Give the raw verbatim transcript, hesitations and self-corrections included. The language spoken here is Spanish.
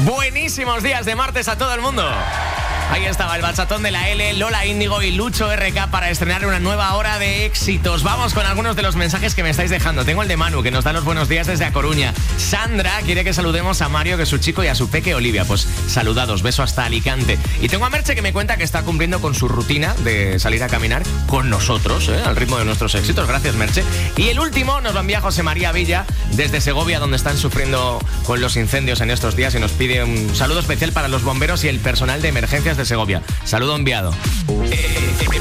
Buenísimos días de martes a todo el mundo. Ahí estaba el bachatón de la L, Lola Índigo y Lucho R K para estrenar una nueva hora de éxitos. Vamos con algunos de los mensajes que me estáis dejando. Tengo el de Manu, que nos da los buenos días desde A Coruña. Sandra quiere que saludemos a Mario, que es su chico, y a su peque Olivia. Pues saludados, beso hasta Alicante. Y tengo a Merche, que me cuenta que está cumpliendo con su rutina de salir a caminar con nosotros, ¿eh? Al ritmo de nuestros éxitos. Gracias, Merche. Y el último nos lo envía José María Villa desde Segovia, donde están sufriendo con los incendios en estos días, y nos pide un saludo especial para los bomberos y el personal de emergencias de Segovia. Saludo enviado.